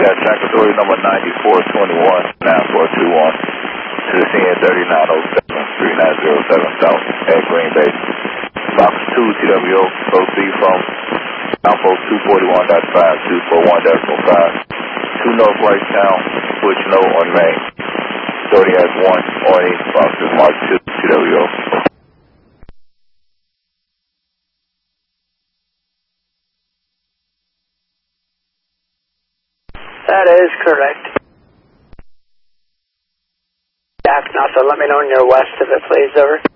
got track authority number 9421, 9421 to the CN 3907, 3907 South at Green Bay. Box 2 TWO, proceed from outpost 241.5, 241.5, 2 North Wrightstown, switch no on main. Zodiac 1 on East, boxes Mark 2 TWO. That is correct. Jack, now, so let me know when you're west of it, please, over.